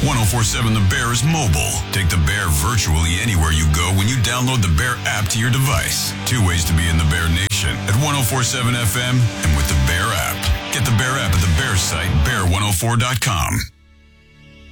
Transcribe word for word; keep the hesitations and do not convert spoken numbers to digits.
ten forty-seven The Bear is mobile. Take The Bear virtually anywhere you go when you download The Bear app to your device. Two ways to be in the Bear Nation at ten forty-seven F M and with The Bear app. Get The Bear app at the Bear site, bear one oh four dot com.